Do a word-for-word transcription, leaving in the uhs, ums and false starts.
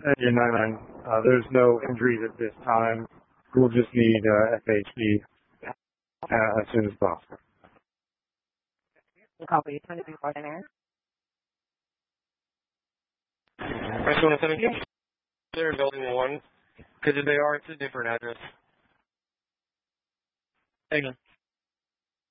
Hey, nine nine. Uh, there's no injuries at this time. We'll just need uh, F H D uh, as soon as possible. Copy. twenty-three Fortner. Restaurant one seventeen. They're in building one. Because if they are, it's a different address. Hang on.